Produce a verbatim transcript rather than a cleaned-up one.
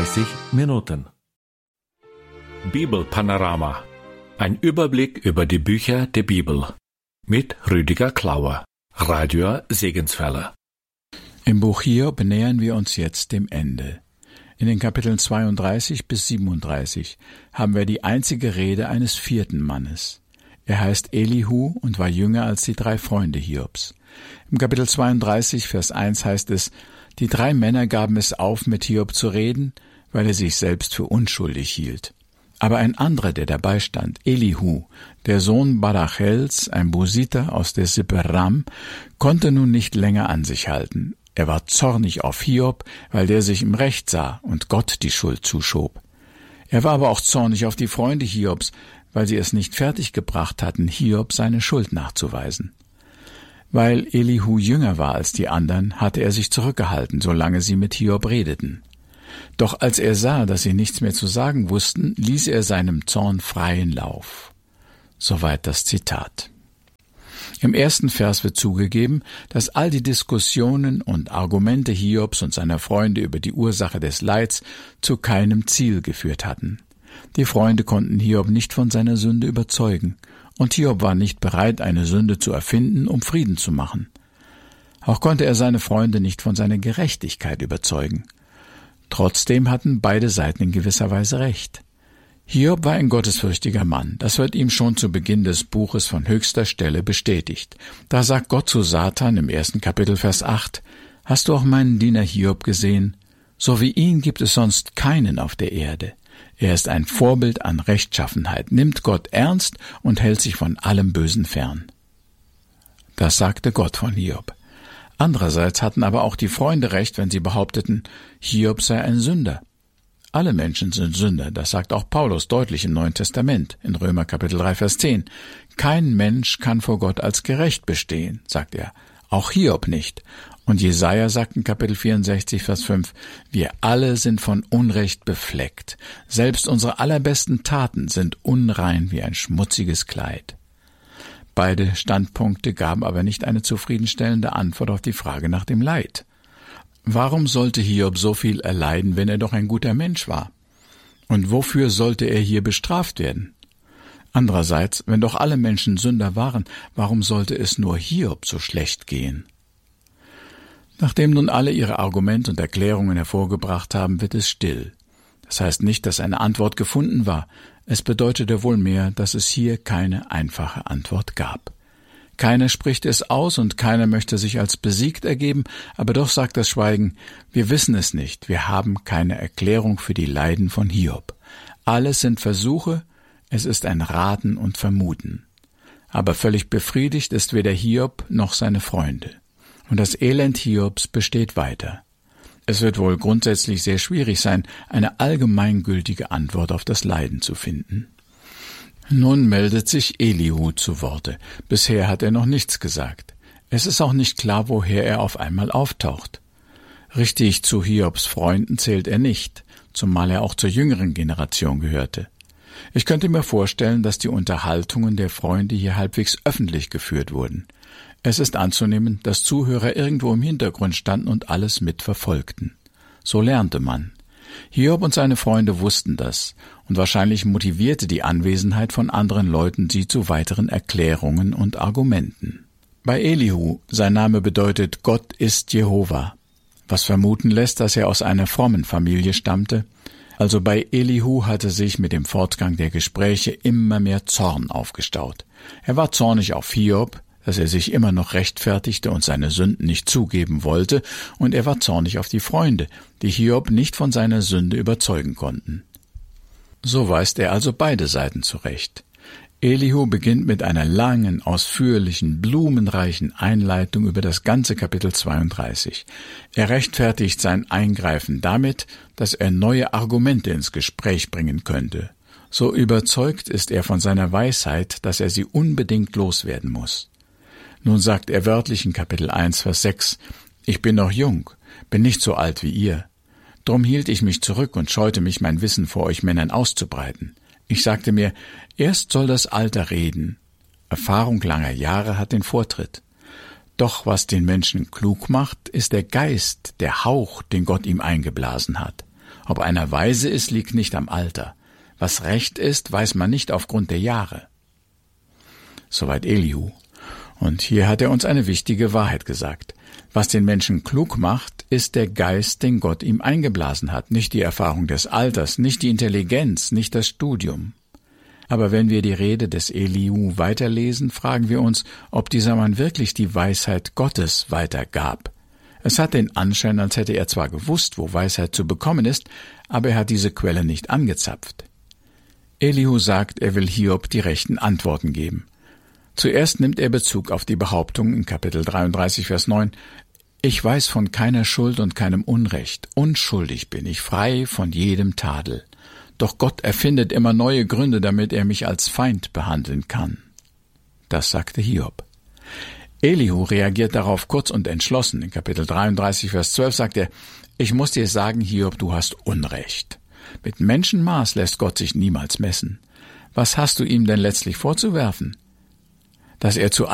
dreißig Minuten. Bibelpanorama. Ein Überblick über die Bücher der Bibel. Mit Rüdiger Klauer, Radio Segenswelle. Im Buch Hiob nähern wir uns jetzt dem Ende. In den Kapiteln zweiunddreißig bis siebenunddreißig haben wir die einzige Rede eines vierten Mannes. Er heißt Elihu und war jünger als die drei Freunde Hiobs. Im Kapitel zweiunddreißig, Vers eins heißt es, die drei Männer gaben es auf, mit Hiob zu reden, weil er sich selbst für unschuldig hielt. Aber ein anderer, der dabei stand, Elihu, der Sohn Barachels, ein Busiter aus der Sippe Ram, konnte nun nicht länger an sich halten. Er war zornig auf Hiob, weil der sich im Recht sah und Gott die Schuld zuschob. Er war aber auch zornig auf die Freunde Hiobs, weil sie es nicht fertiggebracht hatten, Hiob seine Schuld nachzuweisen. Weil Elihu jünger war als die anderen, hatte er sich zurückgehalten, solange sie mit Hiob redeten. Doch als er sah, dass sie nichts mehr zu sagen wussten, ließ er seinem Zorn freien Lauf. Soweit das Zitat. Im ersten Vers wird zugegeben, dass all die Diskussionen und Argumente Hiobs und seiner Freunde über die Ursache des Leids zu keinem Ziel geführt hatten. Die Freunde konnten Hiob nicht von seiner Sünde überzeugen, und Hiob war nicht bereit, eine Sünde zu erfinden, um Frieden zu machen. Auch konnte er seine Freunde nicht von seiner Gerechtigkeit überzeugen. Trotzdem hatten beide Seiten in gewisser Weise recht. Hiob war ein gottesfürchtiger Mann. Das wird ihm schon zu Beginn des Buches von höchster Stelle bestätigt. Da sagt Gott zu Satan im ersten Kapitel, Vers acht, »Hast du auch meinen Diener Hiob gesehen? So wie ihn gibt es sonst keinen auf der Erde. Er ist ein Vorbild an Rechtschaffenheit, nimmt Gott ernst und hält sich von allem Bösen fern.« Das sagte Gott von Hiob. Andererseits hatten aber auch die Freunde recht, wenn sie behaupteten, Hiob sei ein Sünder. Alle Menschen sind Sünder, das sagt auch Paulus deutlich im Neuen Testament, in Römer Kapitel drei, Vers zehn. Kein Mensch kann vor Gott als gerecht bestehen, sagt er, auch Hiob nicht. Und Jesaja sagt in Kapitel vierundsechzig, Vers fünf, wir alle sind von Unrecht befleckt. Selbst unsere allerbesten Taten sind unrein wie ein schmutziges Kleid. Beide Standpunkte gaben aber nicht eine zufriedenstellende Antwort auf die Frage nach dem Leid. Warum sollte Hiob so viel erleiden, wenn er doch ein guter Mensch war? Und wofür sollte er hier bestraft werden? Andererseits, wenn doch alle Menschen Sünder waren, warum sollte es nur Hiob so schlecht gehen? Nachdem nun alle ihre Argumente und Erklärungen hervorgebracht haben, wird es still. Das heißt nicht, dass eine Antwort gefunden war. Es bedeutete wohl mehr, dass es hier keine einfache Antwort gab. Keiner spricht es aus und keiner möchte sich als besiegt ergeben, aber doch sagt das Schweigen, wir wissen es nicht, wir haben keine Erklärung für die Leiden von Hiob. Alles sind Versuche, es ist ein Raten und Vermuten. Aber völlig befriedigt ist weder Hiob noch seine Freunde. Und das Elend Hiobs besteht weiter. Es wird wohl grundsätzlich sehr schwierig sein, eine allgemeingültige Antwort auf das Leiden zu finden. Nun meldet sich Elihu zu Worte. Bisher hat er noch nichts gesagt. Es ist auch nicht klar, woher er auf einmal auftaucht. Richtig zu Hiobs Freunden zählt er nicht, zumal er auch zur jüngeren Generation gehörte. Ich könnte mir vorstellen, dass die Unterhaltungen der Freunde hier halbwegs öffentlich geführt wurden. Es ist anzunehmen, dass Zuhörer irgendwo im Hintergrund standen und alles mitverfolgten. So lernte man. Hiob und seine Freunde wussten das, und wahrscheinlich motivierte die Anwesenheit von anderen Leuten sie zu weiteren Erklärungen und Argumenten. Bei Elihu, sein Name bedeutet Gott ist Jehova, was vermuten lässt, dass er aus einer frommen Familie stammte. Also bei Elihu hatte sich mit dem Fortgang der Gespräche immer mehr Zorn aufgestaut. Er war zornig auf Hiob, dass er sich immer noch rechtfertigte und seine Sünden nicht zugeben wollte, und er war zornig auf die Freunde, die Hiob nicht von seiner Sünde überzeugen konnten. So weist er also beide Seiten zurecht. Elihu beginnt mit einer langen, ausführlichen, blumenreichen Einleitung über das ganze Kapitel zweiunddreißig. Er rechtfertigt sein Eingreifen damit, dass er neue Argumente ins Gespräch bringen könnte. So überzeugt ist er von seiner Weisheit, dass er sie unbedingt loswerden muss. Nun sagt er wörtlich in Kapitel eins, Vers sechs, »Ich bin noch jung, bin nicht so alt wie ihr. Drum hielt ich mich zurück und scheute mich, mein Wissen vor euch Männern auszubreiten. Ich sagte mir, erst soll das Alter reden. Erfahrung langer Jahre hat den Vortritt. Doch was den Menschen klug macht, ist der Geist, der Hauch, den Gott ihm eingeblasen hat. Ob einer weise ist, liegt nicht am Alter. Was recht ist, weiß man nicht aufgrund der Jahre. Soweit Elihu. Und hier hat er uns eine wichtige Wahrheit gesagt. Was den Menschen klug macht, ist der Geist, den Gott ihm eingeblasen hat, nicht die Erfahrung des Alters, nicht die Intelligenz, nicht das Studium. Aber wenn wir die Rede des Elihu weiterlesen, fragen wir uns, ob dieser Mann wirklich die Weisheit Gottes weitergab. Es hat den Anschein, als hätte er zwar gewusst, wo Weisheit zu bekommen ist, aber er hat diese Quelle nicht angezapft. Elihu sagt, er will Hiob die rechten Antworten geben. Zuerst nimmt er Bezug auf die Behauptung in Kapitel dreiunddreißig, Vers neun, »Ich weiß von keiner Schuld und keinem Unrecht, unschuldig bin ich, frei von jedem Tadel. Doch Gott erfindet immer neue Gründe, damit er mich als Feind behandeln kann.« Das sagte Hiob. Elihu reagiert darauf kurz und entschlossen. In Kapitel dreiunddreißig, Vers zwölf sagt er, »Ich muss dir sagen, Hiob, du hast Unrecht. Mit Menschenmaß lässt Gott sich niemals messen. Was hast du ihm denn letztlich vorzuwerfen? Dass er zu